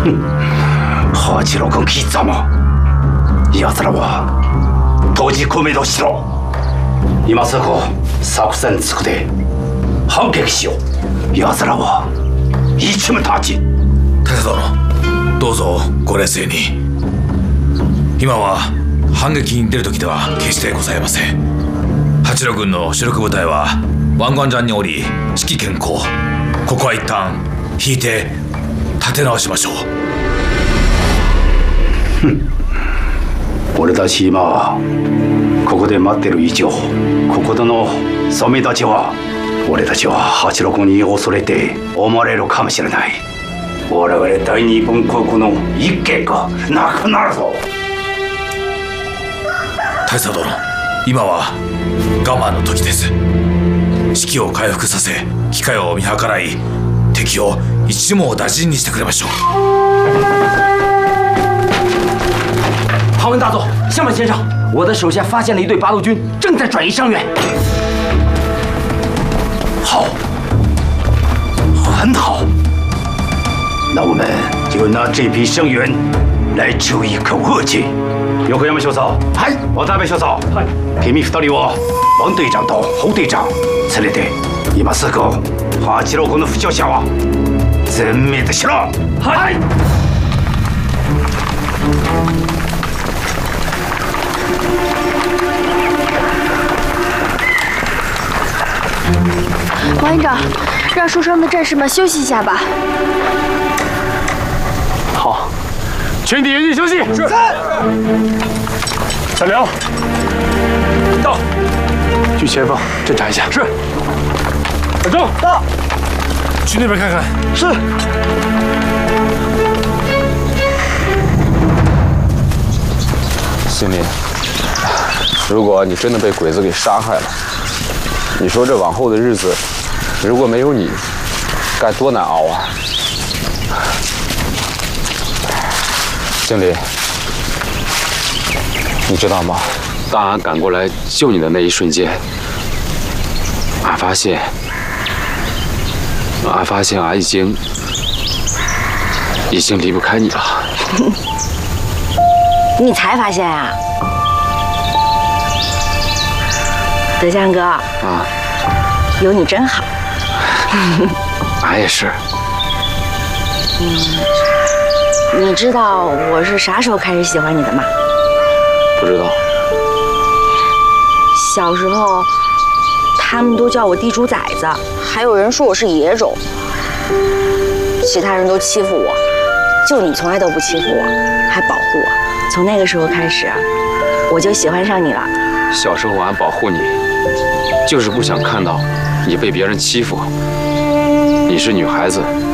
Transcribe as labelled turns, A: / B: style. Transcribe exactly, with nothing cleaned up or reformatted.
A: 하지로군 기자마. 야스라와 도지 구매도 싫어.今すぐ作戦つくで反撃しよう。야스라와一無立ち。
B: 大佐殿、どうぞご冷静に。今は反撃に出る時では決してございません。八路軍の主力部隊は湾岸山におり指揮兼行。ここは一旦引いて立て直しましょう。
A: ふん。俺たち今ここで待ってる以上、ここでの染め立ちは俺たちは八路軍に恐れて思われるかもしれない。我々大日本国の一軒がなくなるぞ。
B: 大佐殿、今は我慢の時です。士気を回復させ、機会を見計らい、敵を一網打尽にしてくれましょう。
C: 好文大佐，相本先生，我的手下发现了一队八路军，正在转移伤员。
A: 好，很好。那我们就拿这批伤员来出一口恶气。横山少佐、はい、渡辺少佐、はい、君二人は王隊長と侯隊長連れて今すぐ八路軍の負傷者は全滅しろ。はい。
D: 王营长，让受伤的战士们休息一下吧。
E: 好，全体严禁休息。是。小刘，到，去前方侦查一下。是。小郑，到，去那边看看。是。
F: 心里，如果你真的被鬼子给杀害了，你说这往后的日子，如果没有你，该多难熬啊！经理，你知道吗？当俺赶过来救你的那一瞬间，俺发现，俺发现俺已经已经离不开你了。
G: 你才发现呀、啊，德江哥啊，有你真好。
F: 俺也是。
G: 嗯，你知道我是啥时候开始喜欢你的吗？
F: 不知道。
G: 小时候，他们都叫我地主崽子，还有人说我是野种，其他人都欺负我，就你从来都不欺负我，还保护我。从那个时候开始，我就喜欢上你了。
F: 小时候俺保护你，就是不想看到你被别人欺负。你是女孩子，